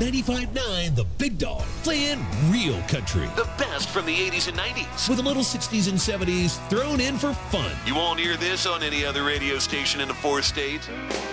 95.9 The Big Dog, playing real country. The best from the 80s and 90s, with a little 60s and 70s thrown in for fun. You won't hear this on any other radio station in the 4 states.